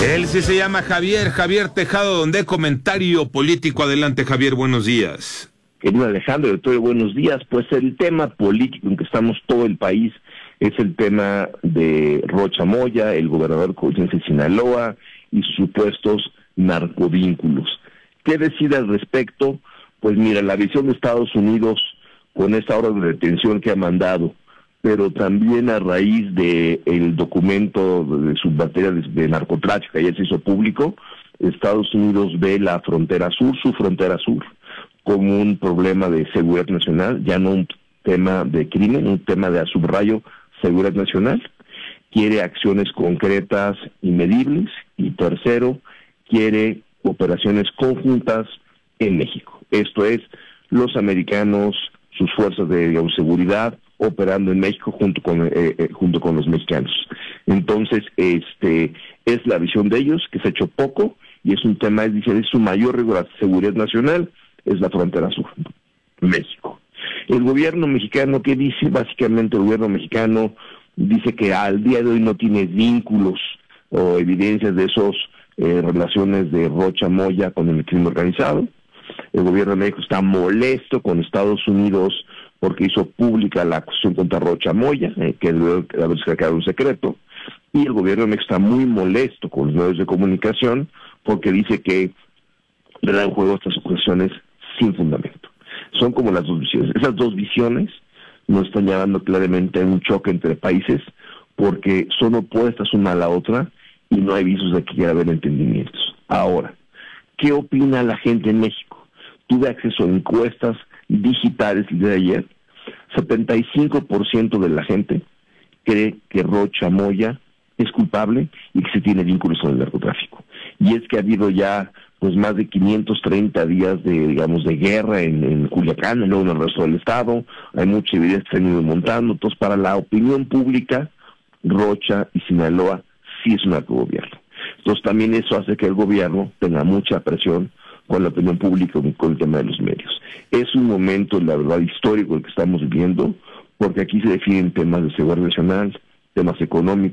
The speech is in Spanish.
Él sí se llama Javier Tejado, donde comentario político. Adelante, Javier, buenos días. Querido Alejandro, doctor, buenos días. Pues el tema político en que estamos todo el país es el tema de Rocha Moya, el gobernador de Sinaloa y sus supuestos narcovínculos. ¿Qué decide al respecto? Pues mira, la visión de Estados Unidos con esta orden de detención que ha mandado, pero también a raíz de el documento de su materia de narcotráfico que ayer se hizo público, Estados Unidos ve la frontera sur, su frontera sur, como un problema de seguridad nacional, ya no un tema de crimen, un tema de subrayo seguridad nacional. Quiere acciones concretas y medibles, y tercero, quiere operaciones conjuntas en México. Esto es, los americanos, sus fuerzas de seguridad, operando en México junto con los mexicanos. Entonces, es la visión de ellos, que se ha hecho poco, y es un tema, dice, es su mayor rigor a seguridad nacional, es la frontera sur, México. El gobierno mexicano, ¿qué dice? Básicamente el gobierno mexicano dice que al día de hoy no tiene vínculos o evidencias de esos relaciones de Rocha Moya con el crimen organizado. El gobierno de México está molesto con Estados Unidos porque hizo pública la acusación contra Rocha Moya, que debe haberse quedado un secreto, y el gobierno de México está muy molesto con los medios de comunicación porque dice que le dan juego a estas acusaciones sin fundamento. Son como las dos visiones. Esas dos visiones nos están llevando claramente a un choque entre países porque son opuestas una a la otra y no hay visos de que quiera haber entendimientos. Ahora, ¿qué opina la gente en México? Tuve acceso a encuestas digitales el día de ayer. 75% de la gente cree que Rocha Moya es culpable y que se tiene vínculos con el narcotráfico. Y es que ha habido ya pues más de 530 días de guerra en Culiacán, luego en el resto del estado. Hay mucha evidencia que se han ido montando. Entonces, para la opinión pública, Rocha y Sinaloa sí es un narcogobierno. Entonces, también eso hace que el gobierno tenga mucha presión con la opinión pública y con el tema de los medios. Es un momento, la verdad, histórico el que estamos viviendo, porque aquí se definen temas de seguridad nacional, temas económicos,